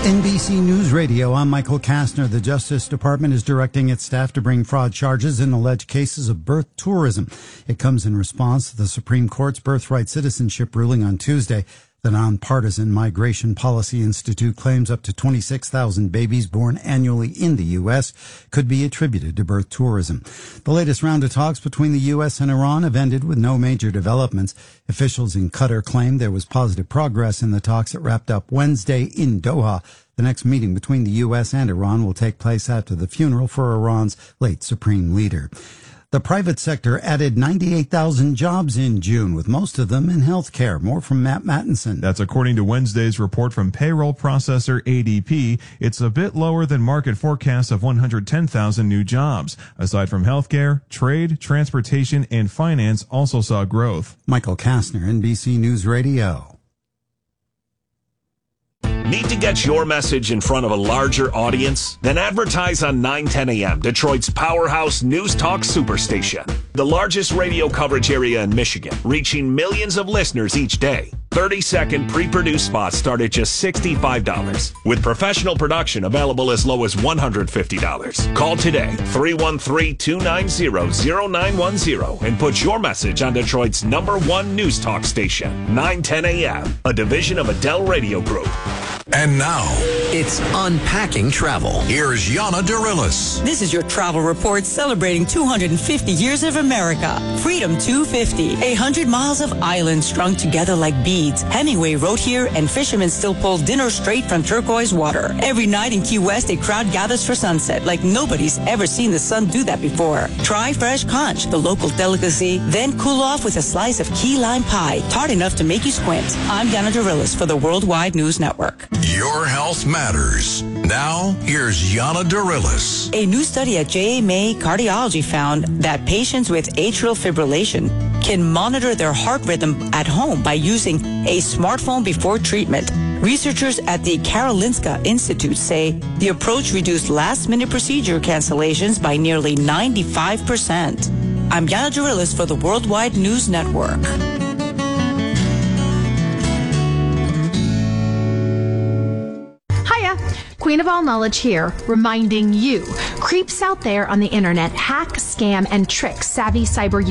NBC News Radio, I'm Michael Kastner. The Justice Department is directing its staff to bring fraud charges in alleged cases of birth tourism. It comes in response to the Supreme Court's birthright citizenship ruling on Tuesday. The nonpartisan Migration Policy Institute claims up to 26,000 babies born annually in the U.S. could be attributed to birth tourism. The latest round of talks between the U.S. and Iran have ended with no major developments. Officials in Qatar claimed there was positive progress in the talks that wrapped up Wednesday in Doha. The next meeting between the U.S. and Iran will take place after the funeral for Iran's late supreme leader. The private sector added 98,000 jobs in June, with most of them in healthcare. More from Matt Mattinson. That's according to Wednesday's report from payroll processor ADP. It's a bit lower than market forecasts of 110,000 new jobs. Aside from healthcare, trade, transportation, and finance also saw growth. Michael Kastner, NBC News Radio. Need to get your message in front of a larger audience? Then advertise on 910 AM, Detroit's powerhouse news talk superstation. The largest radio coverage area in Michigan, reaching millions of listeners each day. 30-second pre-produced spots start at just $65, with professional production available as low as $150. Call today, 313-290-0910, and put your message on Detroit's #1 news talk station, 910 AM, a division of Adele Radio Group. And now, it's Unpacking Travel. Here's Yana Dorillis. This is your travel report celebrating 250 years of America. Freedom 250, 100 miles of islands strung together like beads. Hemingway wrote here, and fishermen still pull dinner straight from turquoise water. Every night in Key West, a crowd gathers for sunset like nobody's ever seen the sun do that before. Try fresh conch, the local delicacy, then cool off with a slice of key lime pie, tart enough to make you squint. I'm Yana Dorillis for the Worldwide News Network. Your health matters. Now, here's Yana Dorillis. A new study at JMA Cardiology found that patients with atrial fibrillation can monitor their heart rhythm at home by using a smartphone before treatment. Researchers at the Karolinska Institute say the approach reduced last-minute procedure cancellations by nearly 95%. I'm Yana Dorillis for the Worldwide News Network. Queen of All Knowledge here, reminding you, creeps out there on the internet hack, scam, and trick savvy cyber